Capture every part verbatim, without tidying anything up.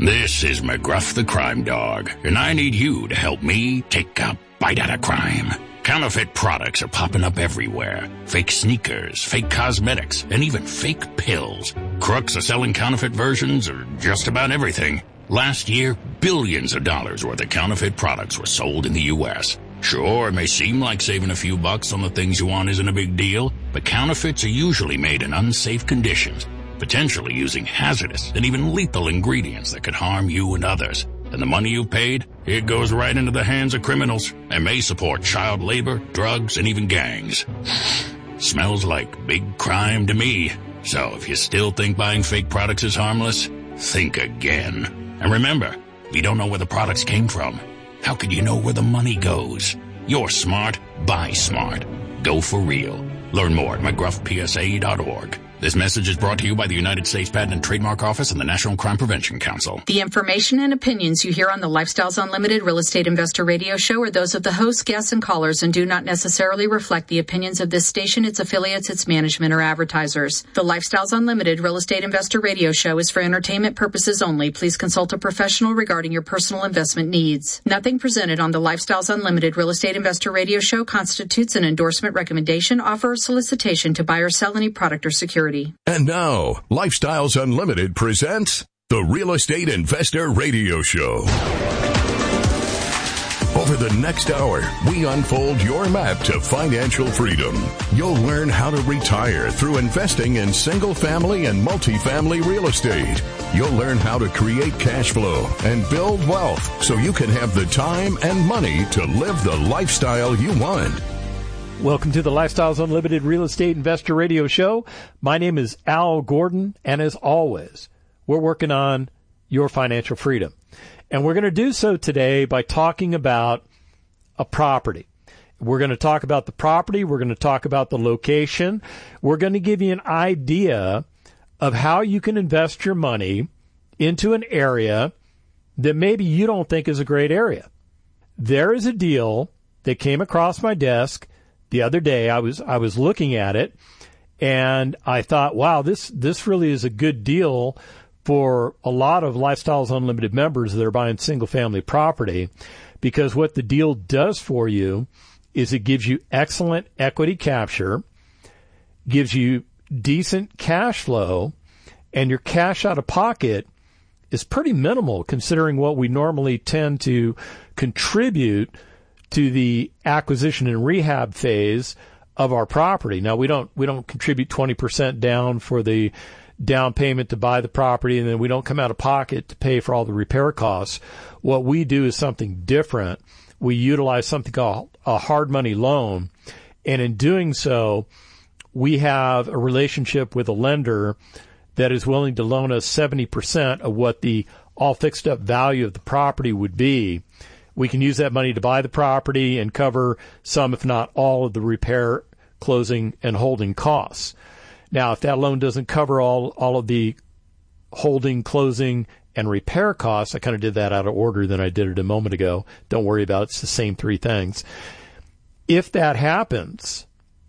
This is McGruff the Crime Dog, and I need you to help me take a bite out of crime. Counterfeit products are popping up everywhere. Fake sneakers, fake cosmetics, and even fake pills. Crooks are selling counterfeit versions of just about everything. Last year, billions of dollars worth of counterfeit products were sold in the U S Sure, it may seem like saving a few bucks on the things you want isn't a big deal, but counterfeits are usually made in unsafe conditions, potentially using hazardous and even lethal ingredients that could harm you and others. And the money you paid, it goes right into the hands of criminals and may support child labor, drugs, and even gangs. Smells like big crime to me. So if you still think buying fake products is harmless, think again. And remember, you don't know where the products came from. How could you know where the money goes? You're smart. Buy smart. Go for real. Learn more at McGruff P S A dot org. This message is brought to you by the United States Patent and Trademark Office and the National Crime Prevention Council. The information and opinions you hear on the Lifestyles Unlimited Real Estate Investor Radio Show are those of the hosts, guests, and callers and do not necessarily reflect the opinions of this station, its affiliates, its management, or advertisers. The Lifestyles Unlimited Real Estate Investor Radio Show is for entertainment purposes only. Please consult a professional regarding your personal investment needs. Nothing presented on the Lifestyles Unlimited Real Estate Investor Radio Show constitutes an endorsement, recommendation, offer, or solicitation to buy or sell any product or security. And now, Lifestyles Unlimited presents the Real Estate Investor Radio Show. Over the next hour, we unfold your map to financial freedom. You'll learn how to retire through investing in single-family and multifamily real estate. You'll learn how to create cash flow and build wealth so you can have the time and money to live the lifestyle you want. Welcome to the Lifestyles Unlimited Real Estate Investor Radio Show. My name is Al Gordon, and as always, we're working on your financial freedom. And we're going to do so today by talking about a property. We're going to talk about the property. We're going to talk about the location. We're going to give you an idea of how you can invest your money into an area that maybe you don't think is a great area. There is a deal that came across my desk the other day. I was I was looking at it, and I thought, wow, this this really is a good deal for a lot of Lifestyles Unlimited members that are buying single-family property, because what the deal does for you is it gives you excellent equity capture, gives you decent cash flow, and your cash out of pocket is pretty minimal considering what we normally tend to contribute to the acquisition and rehab phase of our property. Now, we don't we don't contribute twenty percent down for the down payment to buy the property, and then we don't come out of pocket to pay for all the repair costs. What we do is something different. We utilize something called a hard money loan, and in doing so, we have a relationship with a lender that is willing to loan us seventy percent of what the all fixed up value of the property would be. We can use that money to buy the property and cover some, if not all, of the repair, closing, and holding costs. Now, if that loan doesn't cover all, all of the holding, closing, and repair costs, I kind of did that out of order than I did it a moment ago. Don't worry about it. It's the same three things. If that happens,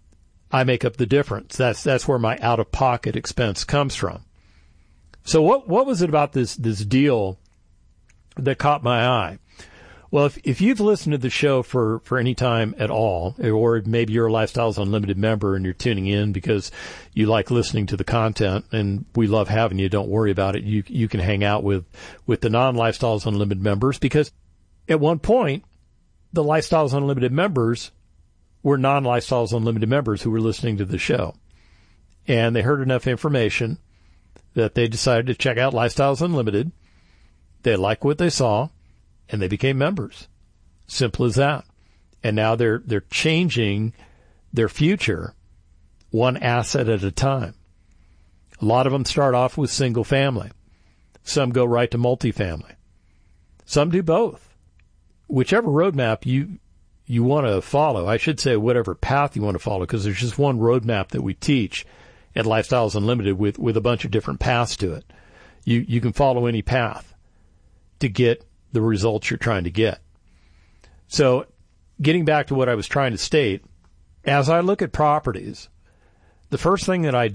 I make up the difference. That's that's where my out-of-pocket expense comes from. So what what was it about this this deal that caught my eye? Well, if, if you've listened to the show for, for any time at all, or maybe you're a Lifestyles Unlimited member and you're tuning in because you like listening to the content, and we love having you, don't worry about it. You you can hang out with, with the non-Lifestyles Unlimited members, because at one point, the Lifestyles Unlimited members were non-Lifestyles Unlimited members who were listening to the show. And they heard enough information that they decided to check out Lifestyles Unlimited. They liked what they saw, and they became members. Simple as that. And now they're they're changing their future one asset at a time. A lot of them start off with single family. Some go right to multifamily. Some do both. Whichever roadmap you you want to follow, I should say whatever path you want to follow, because there's just one roadmap that we teach at Lifestyles Unlimited with, with a bunch of different paths to it. You you can follow any path to get the results you're trying to get. So getting back to what I was trying to state, as I look at properties, the first thing that I